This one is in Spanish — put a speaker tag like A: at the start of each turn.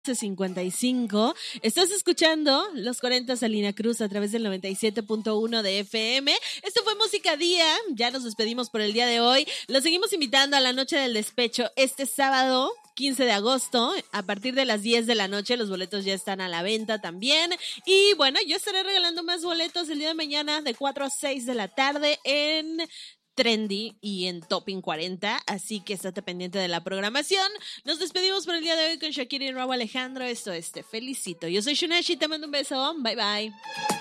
A: 55. Estás escuchando Los 40 Salina Cruz a través del 97.1 de FM. Esto fue Música Día. Ya nos despedimos por el día de hoy. Los seguimos invitando a la Noche del Despecho este sábado 15 de agosto, a partir de las 10 de la noche. Los boletos ya están a la venta también. Y bueno, yo estaré regalando más boletos el día de mañana de 4 a 6 de la tarde en Trendy y en Topping 40, así que estate pendiente de la programación. Nos despedimos por el día de hoy con Shakira y Rauw Alejandro. Esto es Te Felicito. Yo soy Shunashi, te mando un beso. Bye bye.